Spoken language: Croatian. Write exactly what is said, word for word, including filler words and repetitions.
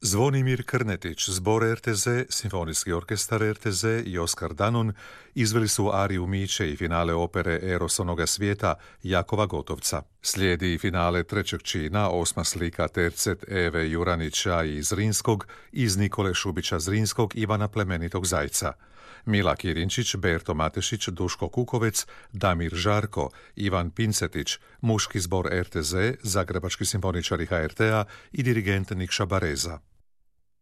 Zvonimir Krnetić, Zbor er te ze, Simfonijski orkestar er te ze i Oskar Danon izveli su ariju Miće i finale opere Eros onoga svijeta Jakova Gotovca. Slijedi finale trećeg čina, osma slika tercet Eve Juranića i Zrinskog iz Nikole Šubića Zrinskog Ivana Plemenitog Zajca. Mila Kirinčić, Berto Matešić, Duško Kukovec, Damir Žarko, Ivan Pincetić, Muški zbor er te ze, Zagrebački simfoničari ha er te a i dirigent Nikša Bareza.